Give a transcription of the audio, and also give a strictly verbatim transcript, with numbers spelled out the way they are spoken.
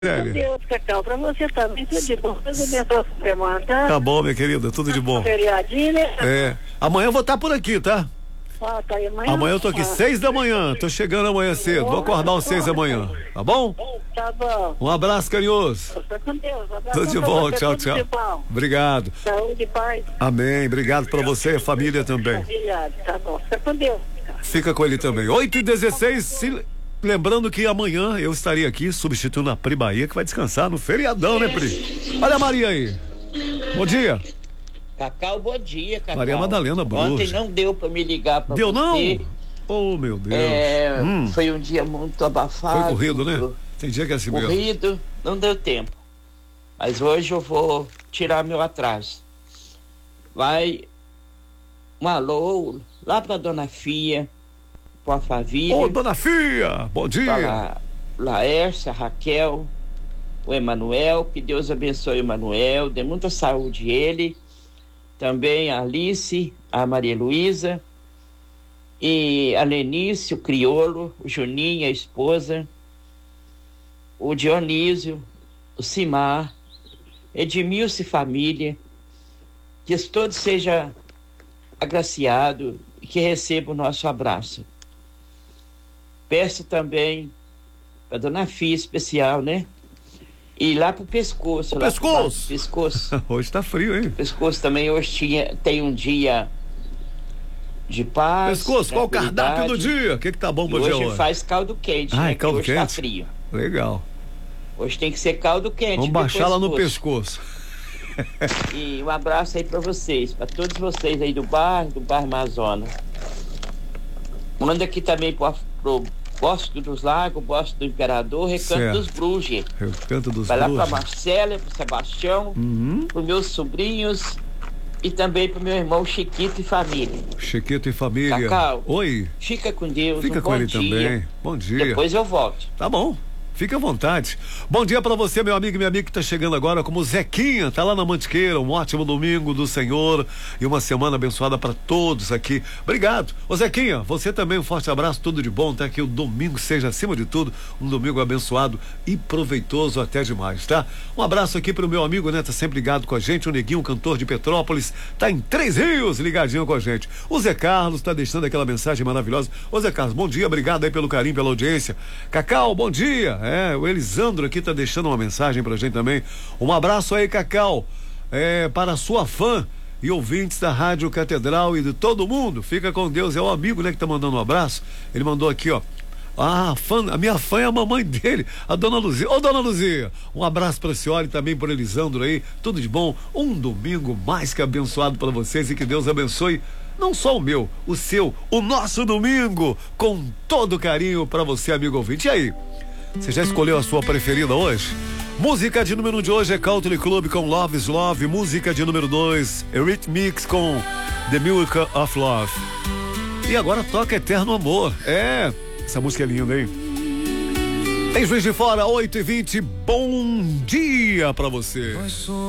Meu Deus, Cacau, pra você também, tudo de bom. Deus abençoe a semana, tá? Tá bom, minha querida, tudo de bom. Feriadinho, né? É. Amanhã eu vou estar por aqui, tá? Ah, tá aí amanhã. Amanhã eu tô aqui, Ah. seis da manhã. Tô chegando amanhã cedo. Vou acordar às seis da manhã. Tá bom? Tá bom. Um abraço, carinhoso. Fica com Deus. Um abraço Tudo de pra bom, você, tchau, tudo tchau. de bom. Obrigado. Saúde e paz. Amém. Obrigado pra você e a família também. Obrigado, tá bom. Fica com Deus. Fica com ele também. oito e dezesseis, se... lembrando que amanhã eu estarei aqui substituindo a Pri Bahia, que vai descansar no feriadão, né, Pri? Olha a Maria aí. Bom dia. Cacau, bom dia, Cacau. Maria Madalena Bruxa. Ontem não deu pra me ligar pra Deu você. não? Oh, meu Deus. É, Hum. Foi um dia muito abafado. Foi corrido, né? Tem dia que é assim mesmo. Corrido, não deu tempo. Mas hoje eu vou tirar meu atraso. Vai um alô lá pra Dona Fia, pra família. Ô, Dona Fia, bom dia. Pra Laércia, Raquel, o Emanuel, que Deus abençoe o Emanuel, dê muita saúde a ele. Também a Alice, a Maria Luísa, e a Lenice, o Criolo, o Juninho, a esposa, o Dionísio, o Simar, Edmilson e família, que todos sejam agraciados e que recebam o nosso abraço. Peço também para Dona Fia especial, né? E lá pro pescoço. O lá pescoço? Pro pescoço. Hoje tá frio, hein? Pescoço também hoje tinha, tem um dia de paz. Pescoço, qual o cardápio do dia? O que que tá bom E pro dia hoje hoje? faz caldo quente, Ah, né? é caldo que hoje quente? tá frio. Legal. Hoje tem que ser caldo quente. Vamos do baixar lá no pescoço. pescoço. E um abraço aí pra vocês, pra todos vocês aí do bar, do bar Amazonas. Manda aqui também pro, pro Bosque dos Lagos, Bosque do Imperador, Recanto Certo. dos Bruges. Recanto dos Vai lá pra Bruges. Marcela, pro Sebastião, Uhum. pros meus sobrinhos e também pro meu irmão Chiquito e família. Chiquito e família. Cacau. Oi. Fica com Deus, Fica um com bom ele dia. também. Bom dia. Depois eu volto. Tá bom. Fique à vontade. Bom dia pra você, meu amigo e minha amiga que tá chegando agora, como Zequinha, tá lá na Mantiqueira. Um ótimo domingo do Senhor e uma semana abençoada pra todos aqui. Obrigado. Ô Zequinha, você também um forte abraço, tudo de bom, tá? Que o domingo seja, acima de tudo, um domingo abençoado e proveitoso até demais, tá? Um abraço aqui pro meu amigo, né? Tá sempre ligado com a gente, o Neguinho, cantor de Petrópolis, tá em Três Rios, ligadinho com a gente. O Zé Carlos tá deixando aquela mensagem maravilhosa. Ô Zé Carlos, bom dia, obrigado aí pelo carinho, pela audiência. Cacau, bom dia. É, o Elisandro aqui tá deixando uma mensagem pra gente também. Um abraço aí, Cacau, é, para a sua fã e ouvintes da Rádio Catedral e de todo mundo. Fica com Deus. É o amigo, né, que tá mandando um abraço. Ele mandou aqui, ó. Ah, fã, a minha fã é a mamãe dele, a Dona Luzia. Ô, Dona Luzia, um abraço pra senhora e também pro Elisandro aí. Tudo de bom. Um domingo mais que abençoado pra vocês e que Deus abençoe não só o meu, o seu, o nosso domingo, com todo carinho pra você, amigo ouvinte. E aí? Você já escolheu a sua preferida hoje? Música de número um de hoje é Country Club com Love is Love. Música de número dois, Eurythmics com The Miracle of Love. E agora toca Eterno Amor. É, essa música é linda, hein? Em Juiz de Fora, oito e vinte, bom dia pra você.